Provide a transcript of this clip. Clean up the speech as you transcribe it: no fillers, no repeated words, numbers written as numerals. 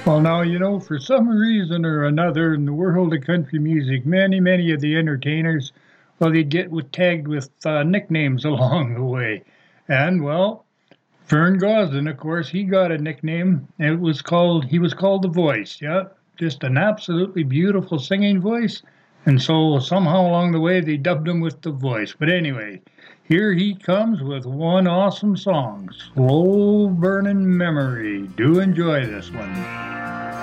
Well, now, for some reason or another in the world of country music, many of the entertainers, well, they'd get tagged with nicknames along the way. And, well, Vern Gosdin, of course, he got a nickname. He was called The Voice. Yeah, just an absolutely beautiful singing voice. And so somehow along the way, they dubbed him with The Voice. But anyway, here he comes with one awesome song, Slow Burning Memory. Do enjoy this one.